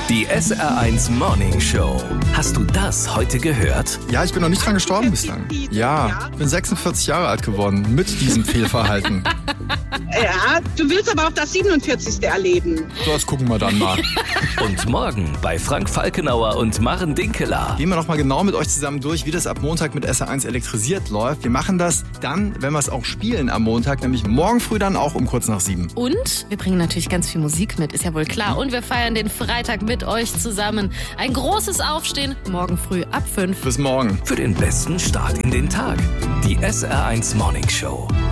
Die SR1 Morning Show. Hast du das heute gehört? Ja, ich bin noch nicht dran gestorben bislang. Ja, ich bin 46 Jahre alt geworden mit diesem Fehlverhalten. Ja, du willst aber auch das 47. erleben. Das gucken wir dann mal. Und morgen bei Frank Falkenauer und Maren Dinkeler. Gehen wir noch mal genau mit euch zusammen durch, wie das ab Montag mit SR1 elektrisiert läuft. Wir machen das dann, wenn wir es auch spielen am Montag, nämlich morgen früh dann auch um kurz nach 7. Und wir bringen natürlich ganz viel Musik mit, ist ja wohl klar. Und wir feiern den Freitag mit euch zusammen. Ein großes Aufstehen morgen früh ab 5. Bis morgen. Für den besten Start in den Tag. Die SR1 Morning Show.